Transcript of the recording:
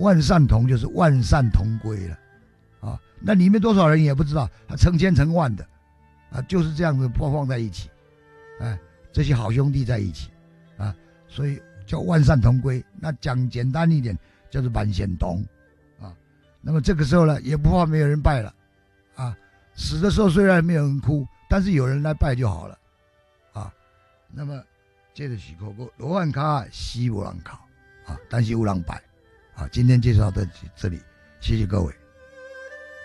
万善同就是万善同归了啊。那里面多少人也不知道，成千成万的啊，就是这样子播放在一起，哎，这些好兄弟在一起啊，所以叫万善同归。那讲简单一点，叫做万仙同啊。那么这个时候呢，也不怕没有人拜了啊。死的时候虽然没有人哭，但是有人来拜就好了啊。那么接着许口过罗汉卡西无人考啊，但是无人拜啊。今天介绍到这里，谢谢各位。